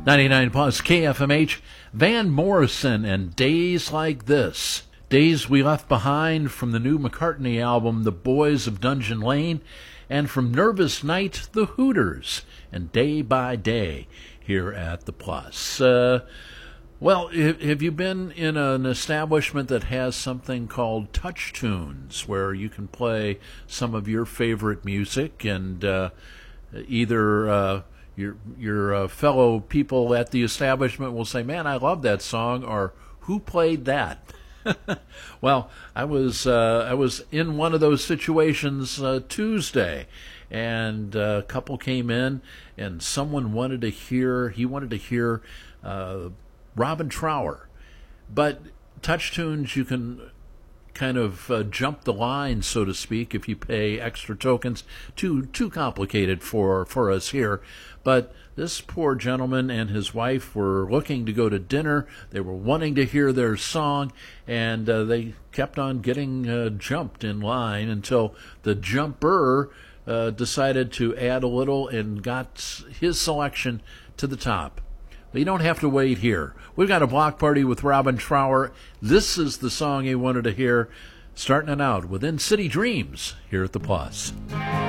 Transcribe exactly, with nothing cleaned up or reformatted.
ninety-nine plus K F M H, Van Morrison and Days Like This. Days We Left Behind from the new McCartney album, The Boys of Dungeon Lane, and from Nervous Night, The Hooters, and Day by Day here at the Plus. Uh, well, have you been in an establishment that has something called Touch Tunes, where you can play some of your favorite music and uh, either uh, your your uh, fellow people at the establishment will say, "Man, I love that song," or "Who played that?" Well, I was uh, I was in one of those situations uh, Tuesday, and uh, a couple came in, and someone wanted to hear he wanted to hear uh, Robin Trower, but Touch Tunes you can kind of uh, jump the line, so to speak, if you pay extra tokens. Too too complicated for for us here, but this poor gentleman and his wife were looking to go to dinner. They were wanting to hear their song, and uh, they kept on getting uh, jumped in line until the jumper uh, decided to add a little and got his selection to the top. But you don't have to wait here. We've got a block party with Robin Trower. This is the song he wanted to hear, starting it out with In City Dreams here at the Plus.